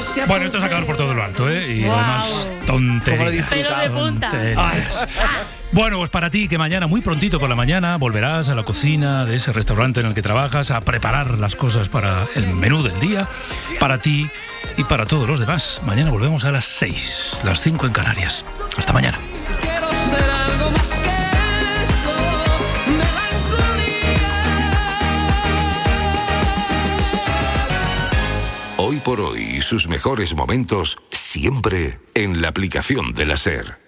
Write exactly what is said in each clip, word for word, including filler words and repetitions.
Bueno, esto es acabar por todo lo alto, ¿eh? Y wow. Además, tonterías. Pelos de punta. Bueno, pues para ti, que mañana, muy prontito por la mañana, volverás a la cocina de ese restaurante en el que trabajas a preparar las cosas para el menú del día, para ti y para todos los demás. Mañana volvemos a las seis, las cinco en Canarias. Hasta mañana. Hoy por hoy y sus mejores momentos siempre en la aplicación de la SER.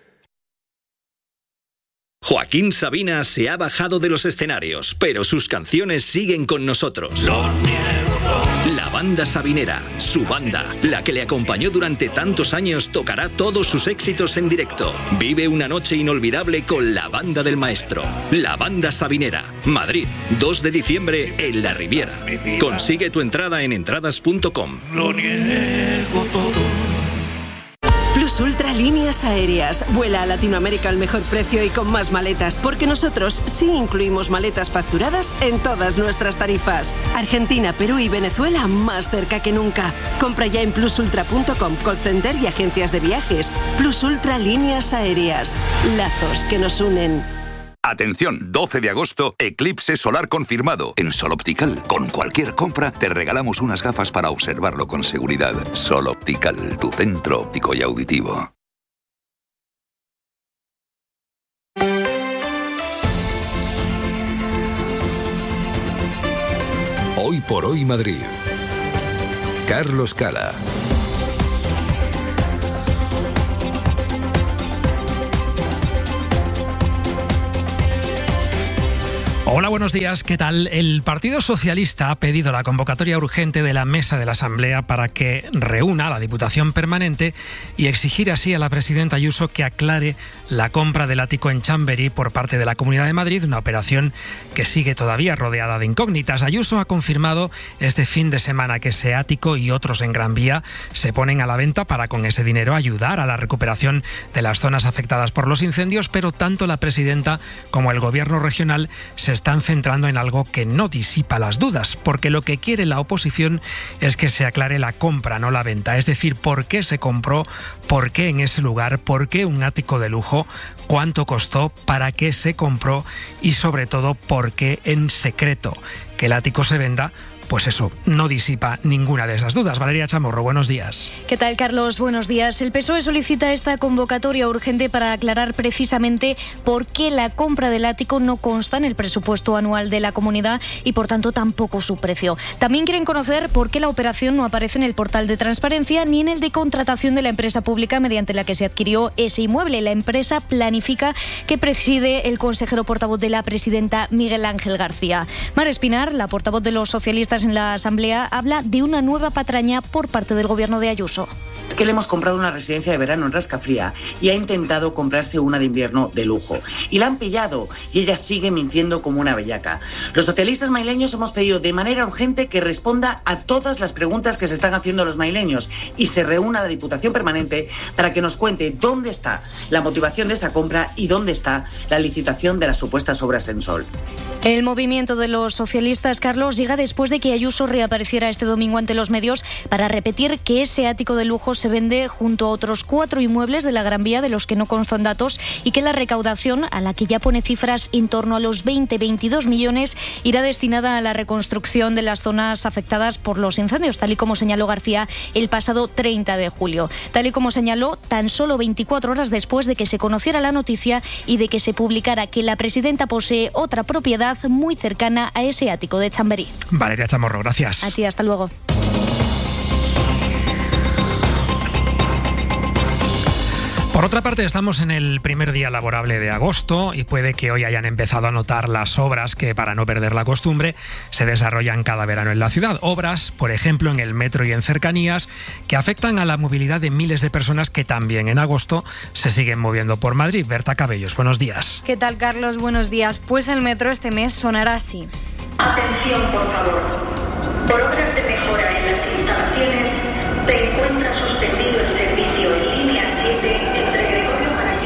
Joaquín Sabina se ha bajado de los escenarios, pero sus canciones siguen con nosotros. La banda sabinera, su banda, la que le acompañó durante tantos años, tocará todos sus éxitos en directo. Vive una noche inolvidable con la banda del maestro. La banda sabinera, Madrid, dos de diciembre en La Riviera. Consigue tu entrada en entradas punto com. Lo niego todo. Plus Ultra Líneas Aéreas. Vuela a Latinoamérica al mejor precio y con más maletas, porque nosotros sí incluimos maletas facturadas en todas nuestras tarifas. Argentina, Perú y Venezuela más cerca que nunca. Compra ya en plus ultra punto com, call center y agencias de viajes. Plus Ultra Líneas Aéreas. Lazos que nos unen. Atención, doce de agosto, eclipse solar confirmado. En Sol Optical, con cualquier compra, te regalamos unas gafas para observarlo con seguridad. Sol Optical, tu centro óptico y auditivo. Hoy por hoy Madrid. Carlos Cala. Hola, buenos días. ¿Qué tal? El Partido Socialista ha pedido la convocatoria urgente de la mesa de la Asamblea para que reúna a la Diputación Permanente y exigir así a la presidenta Ayuso que aclare la compra del ático en Chamberí por parte de la Comunidad de Madrid, una operación que sigue todavía rodeada de incógnitas. Ayuso ha confirmado este fin de semana que ese ático y otros en Gran Vía se ponen a la venta para con ese dinero ayudar a la recuperación de las zonas afectadas por los incendios, pero tanto la presidenta como el Gobierno regional se están centrando en algo que no disipa las dudas, porque lo que quiere la oposición es que se aclare la compra, no la venta. Es decir, por qué se compró, por qué en ese lugar, por qué un ático de lujo, cuánto costó, para qué se compró y sobre todo por qué en secreto. Que el ático se venda, pues eso, no disipa ninguna de esas dudas. Valeria Chamorro, buenos días. ¿Qué tal, Carlos? Buenos días. El P S O E solicita esta convocatoria urgente para aclarar precisamente por qué la compra del ático no consta en el presupuesto anual de la comunidad y, por tanto, tampoco su precio. También quieren conocer por qué la operación no aparece en el portal de transparencia ni en el de contratación de la empresa pública mediante la que se adquirió ese inmueble. La empresa Planifica, que preside el consejero portavoz de la presidenta Miguel Ángel García. Mar Espinar, la portavoz de los socialistas en la Asamblea, habla de una nueva patraña por parte del gobierno de Ayuso. Es que le hemos comprado una residencia de verano en Rascafría y ha intentado comprarse una de invierno de lujo. Y la han pillado y ella sigue mintiendo como una bellaca. Los socialistas maileños hemos pedido de manera urgente que responda a todas las preguntas que se están haciendo los maileños y se reúna la Diputación Permanente para que nos cuente dónde está la motivación de esa compra y dónde está la licitación de las supuestas obras en Sol. El movimiento de los socialistas, Carlos, llega después de que Ayuso reapareciera este domingo ante los medios para repetir que ese ático de lujo se vende junto a otros cuatro inmuebles de la Gran Vía de los que no constan datos y que la recaudación, a la que ya pone cifras en torno a los veinte a veintidós millones, irá destinada a la reconstrucción de las zonas afectadas por los incendios, tal y como señaló García el pasado treinta de julio. Tal y como señaló tan solo veinticuatro horas después de que se conociera la noticia y de que se publicara que la presidenta posee otra propiedad muy cercana a ese ático de Chamberí. Valeria Chamorro, gracias. A ti, hasta luego. Por otra parte, estamos en el primer día laborable de agosto y puede que hoy hayan empezado a notar las obras que, para no perder la costumbre, se desarrollan cada verano en la ciudad. Obras, por ejemplo, en el metro y en cercanías, que afectan a la movilidad de miles de personas que también en agosto se siguen moviendo por Madrid. Berta Cabellos, buenos días. ¿Qué tal, Carlos? Buenos días. Pues el metro este mes sonará así. Atención, por favor. Por obras de mejora en las instalaciones, se encuentra suspendido el servicio en línea siete entre Gregorio Marañón.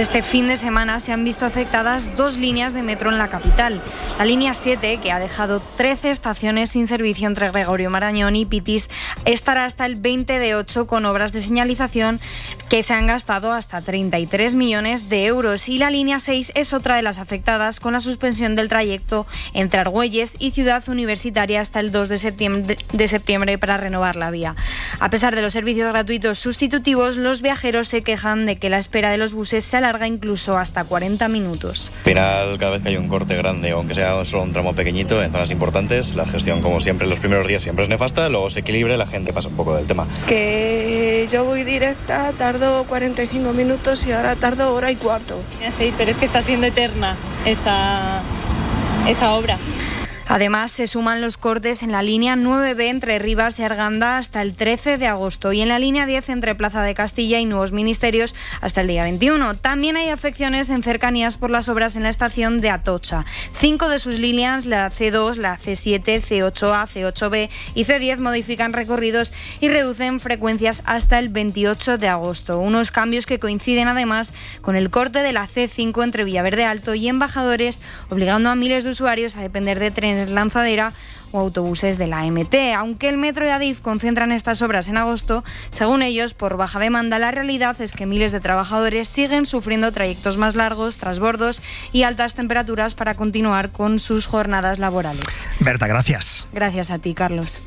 Este fin de semana se han visto afectadas dos líneas de metro en la capital. La línea siete, que ha dejado trece estaciones sin servicio entre Gregorio Marañón y Pitis, estará hasta el veinte de ocho con obras de señalización que se han gastado hasta treinta y tres millones de euros. Y la línea seis es otra de las afectadas, con la suspensión del trayecto entre Argüelles y Ciudad Universitaria hasta el dos de septiembre, de septiembre para renovar la vía. A pesar de los servicios gratuitos sustitutivos, los viajeros se quejan de que la espera de los buses se alarga incluso hasta cuarenta minutos. Al final, cada vez que hay un corte grande, aunque sea solo un tramo pequeñito en zonas importantes, la gestión, como siempre, los primeros días siempre es nefasta, luego se equilibra y la gente pasa un poco del tema. Que yo voy directa, tardo cuarenta y cinco minutos y ahora tardo hora y cuarto. Sí, pero es que está siendo eterna esa, esa obra. Además, se suman los cortes en la línea nueve be entre Rivas y Arganda hasta el trece de agosto y en la línea diez entre Plaza de Castilla y Nuevos Ministerios hasta el día veintiuno. También hay afecciones en cercanías por las obras en la estación de Atocha. Cinco de sus líneas, la ce dos, la ce siete, ce ocho a, ce ocho be y ce diez, modifican recorridos y reducen frecuencias hasta el veintiocho de agosto. Unos cambios que coinciden además con el corte de la ce cinco entre Villaverde Alto y Embajadores, obligando a miles de usuarios a depender de trenes lanzadera o autobuses de la eme te. Aunque el Metro y Adif concentran estas obras en agosto, según ellos, por baja demanda, la realidad es que miles de trabajadores siguen sufriendo trayectos más largos, trasbordos y altas temperaturas para continuar con sus jornadas laborales. Berta, gracias. Gracias a ti, Carlos.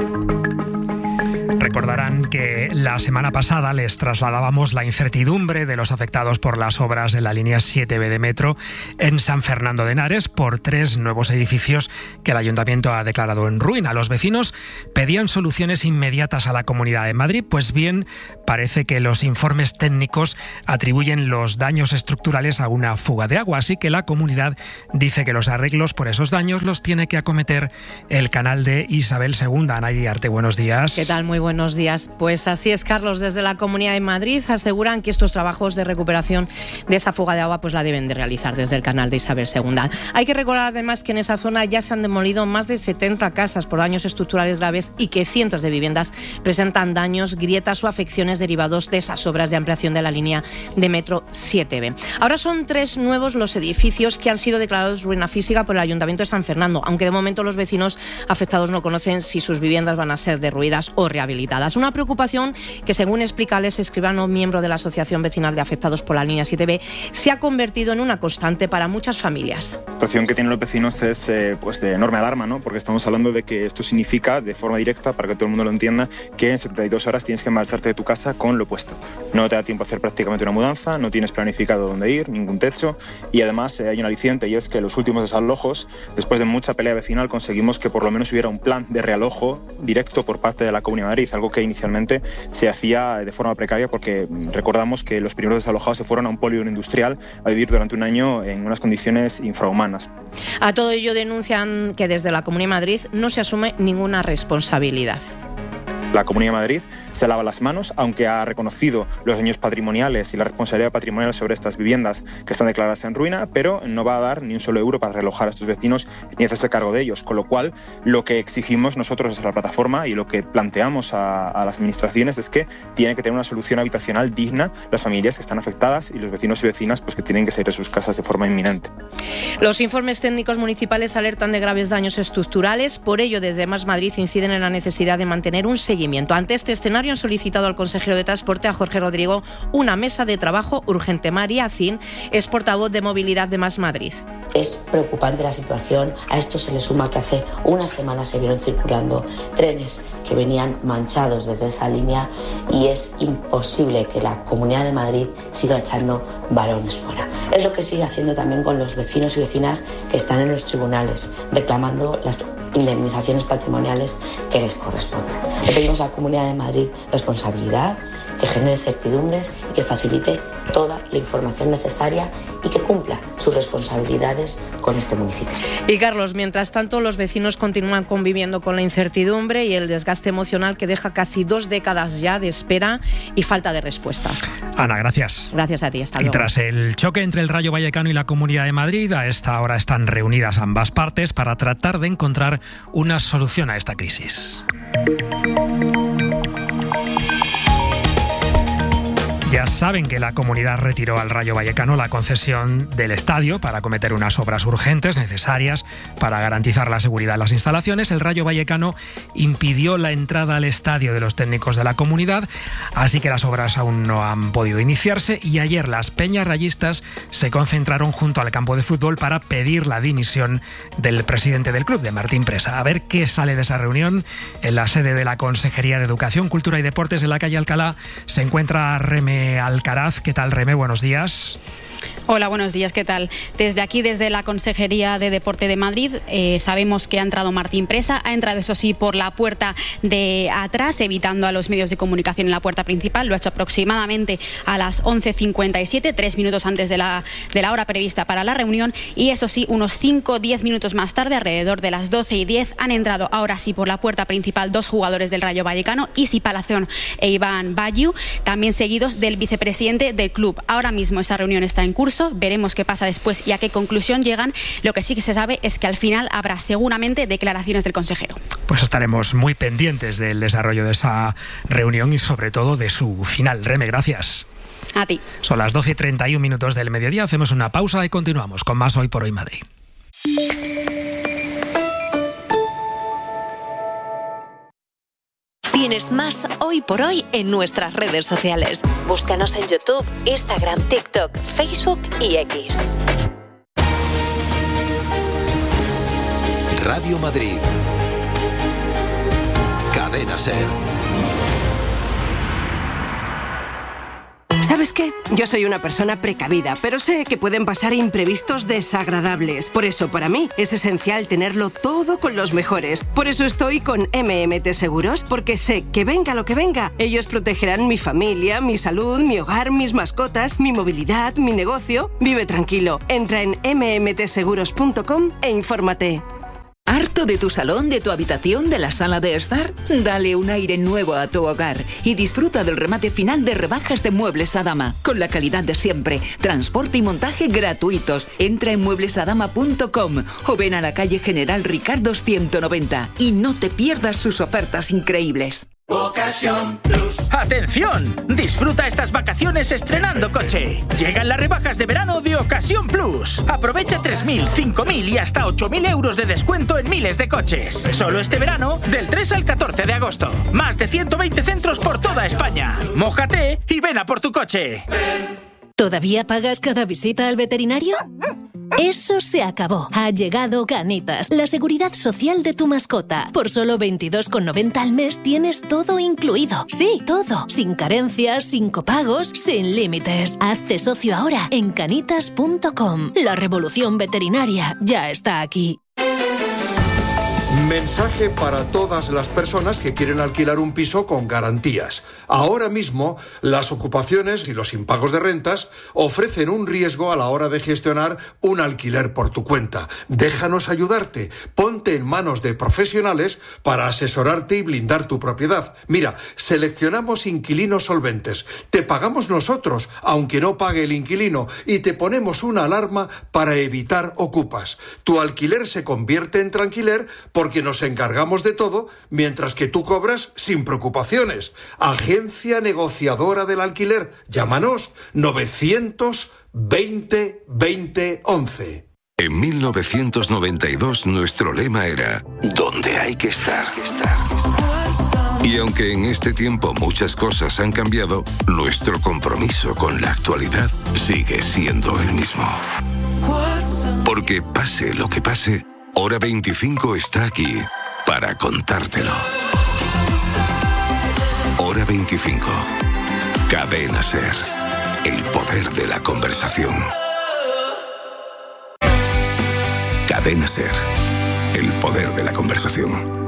Recordarán que la semana pasada les trasladábamos la incertidumbre de los afectados por las obras de la línea siete be de metro en San Fernando de Henares por tres nuevos edificios que el Ayuntamiento ha declarado en ruina. Los vecinos pedían soluciones inmediatas a la Comunidad de Madrid. Pues bien, parece que los informes técnicos atribuyen los daños estructurales a una fuga de agua, así que la Comunidad dice que los arreglos por esos daños los tiene que acometer el canal de Isabel segunda. Ana Iriarte, buenos días. ¿Qué tal? Muy buenos días. Pues así es, Carlos. Desde la Comunidad de Madrid aseguran que estos trabajos de recuperación de esa fuga de agua pues la deben de realizar desde el canal de Isabel segunda. Hay que recordar además que en esa zona ya se han demolido más de setenta casas por daños estructurales graves y que cientos de viviendas presentan daños, grietas o afecciones derivados de esas obras de ampliación de la línea de metro siete be. Ahora son tres nuevos los edificios que han sido declarados ruina física por el Ayuntamiento de San Fernando, aunque de momento los vecinos afectados no conocen si sus viviendas van a ser derruidas o rehabilitadas. Una preocupación que, según explica Alex Escribano, miembro de la Asociación Vecinal de Afectados por la línea siete be, se ha convertido en una constante para muchas familias. La situación que tienen los vecinos es eh, pues de enorme alarma, ¿no? Porque estamos hablando de que esto significa, de forma directa, para que todo el mundo lo entienda, que en setenta y dos horas tienes que marcharte de tu casa con lo puesto. No te da tiempo a hacer prácticamente una mudanza, no tienes planificado dónde ir, ningún techo, y además eh, hay un aliciente, y es que los últimos desalojos, después de mucha pelea vecinal, conseguimos que por lo menos hubiera un plan de realojo directo por parte de la Comunidad de Madrid, algo que inicialmente se hacía de forma precaria porque recordamos que los primeros desalojados se fueron a un polígono industrial a vivir durante un año en unas condiciones infrahumanas. A todo ello denuncian que desde la Comunidad de Madrid no se asume ninguna responsabilidad. La Comunidad de Madrid se lava las manos, aunque ha reconocido los daños patrimoniales y la responsabilidad patrimonial sobre estas viviendas que están declaradas en ruina, pero no va a dar ni un solo euro para realojar a estos vecinos ni hacerse cargo de ellos. Con lo cual, lo que exigimos nosotros desde la plataforma y lo que planteamos a, a las administraciones es que tienen que tener una solución habitacional digna las familias que están afectadas y los vecinos y vecinas pues, que tienen que salir de sus casas de forma inminente. Los informes técnicos municipales alertan de graves daños estructurales. Por ello, desde Más Madrid inciden en la necesidad de mantener un seguimiento. Ante este escenario han solicitado al consejero de Transporte, a Jorge Rodrigo, una mesa de trabajo urgente. María Acín es portavoz de Movilidad de Más Madrid. Es preocupante la situación. A esto se le suma que hace una semana se vieron circulando trenes que venían manchados desde esa línea y es imposible que la Comunidad de Madrid siga echando balones fuera. Es lo que sigue haciendo también con los vecinos y vecinas que están en los tribunales reclamando las indemnizaciones patrimoniales que les corresponden. Le pedimos a la Comunidad de Madrid responsabilidad, que genere certidumbres y que facilite toda la información necesaria y que cumpla sus responsabilidades con este municipio. Y Carlos, mientras tanto, los vecinos continúan conviviendo con la incertidumbre y el desgaste emocional que deja casi dos décadas ya de espera y falta de respuestas. Ana, gracias. Gracias a ti, hasta luego. Y tras el choque entre el Rayo Vallecano y la Comunidad de Madrid, a esta hora están reunidas ambas partes para tratar de encontrar una solución a esta crisis. Ya saben que la comunidad retiró al Rayo Vallecano la concesión del estadio para acometer unas obras urgentes necesarias para garantizar la seguridad de las instalaciones. El Rayo Vallecano impidió la entrada al estadio de los técnicos de la comunidad, así que las obras aún no han podido iniciarse y ayer las peñas rayistas se concentraron junto al campo de fútbol para pedir la dimisión del presidente del club, de Martín Presa. A ver qué sale de esa reunión. En la sede de la Consejería de Educación, Cultura y Deportes en la calle Alcalá se encuentra Reme Alcaraz. ¿Qué tal, Reme? Buenos días. Hola, buenos días, ¿qué tal? Desde aquí, desde la Consejería de Deporte de Madrid, eh, sabemos que ha entrado Martín Presa, ha entrado eso sí por la puerta de atrás, evitando a los medios de comunicación en la puerta principal. Lo ha hecho aproximadamente a las once cincuenta y siete, tres minutos antes de la, de la hora prevista para la reunión, y eso sí, unos cinco o diez minutos más tarde, alrededor de las doce y diez, han entrado ahora sí por la puerta principal dos jugadores del Rayo Vallecano, Isi Palazón e Iván Bayu, también seguidos del vicepresidente del club. Ahora mismo esa reunión está en curso. Veremos qué pasa después y a qué conclusión llegan. Lo que sí que se sabe es que al final habrá seguramente declaraciones del consejero. Pues estaremos muy pendientes del desarrollo de esa reunión y sobre todo de su final. Reme, gracias. A ti. Son las doce y treinta y un minutos del mediodía. Hacemos una pausa y continuamos con más Hoy por Hoy Madrid. Tienes más Hoy por Hoy en nuestras redes sociales. Búscanos en YouTube, Instagram, TikTok, Facebook y X. Radio Madrid. Cadena SER. ¿Sabes qué? Yo soy una persona precavida, pero sé que pueden pasar imprevistos desagradables. Por eso, para mí, es esencial tenerlo todo con los mejores. Por eso estoy con M M T Seguros, porque sé que venga lo que venga, ellos protegerán mi familia, mi salud, mi hogar, mis mascotas, mi movilidad, mi negocio. Vive tranquilo. Entra en eme eme te seguros punto com e infórmate. ¿Harto de tu salón, de tu habitación, de la sala de estar? Dale un aire nuevo a tu hogar y disfruta del remate final de rebajas de Muebles Adama, con la calidad de siempre, transporte y montaje gratuitos. Entra en muebles adama punto com o ven a la calle General Ricardo ciento noventa y no te pierdas sus ofertas increíbles. Ocasión Plus. ¡Atención! Disfruta estas vacaciones estrenando coche. Llegan las rebajas de verano de Ocasión Plus. Aprovecha tres mil, cinco mil y hasta ocho mil euros de descuento en miles de coches. Solo este verano, del tres al catorce de agosto. Más de ciento veinte centros por toda España. Mójate y ven a por tu coche. ¿Todavía pagas cada visita al veterinario? Eso se acabó. Ha llegado Canitas, la seguridad social de tu mascota. Por solo veintidós con noventa al mes tienes todo incluido. Sí, todo. Sin carencias, sin copagos, sin límites. Hazte socio ahora en canitas punto com. La revolución veterinaria ya está aquí. Mensaje para todas las personas que quieren alquilar un piso con garantías. Ahora mismo, las ocupaciones y los impagos de rentas ofrecen un riesgo a la hora de gestionar un alquiler por tu cuenta. Déjanos ayudarte. Ponte en manos de profesionales para asesorarte y blindar tu propiedad. Mira, seleccionamos inquilinos solventes. Te pagamos nosotros, aunque no pague el inquilino, y te ponemos una alarma para evitar ocupas. Tu alquiler se convierte en tranquiler porque nos encargamos de todo, mientras que tú cobras sin preocupaciones. Agencia negociadora del alquiler. Llámanos novecientos veinte veinte once. En mil novecientos noventa y dos nuestro lema era ¿dónde hay que estar? Y aunque en este tiempo muchas cosas han cambiado, nuestro compromiso con la actualidad sigue siendo el mismo. Porque pase lo que pase, Hora veinticinco está aquí para contártelo. Hora veinticinco. Cadena SER. El poder de la conversación. Cadena SER. El poder de la conversación.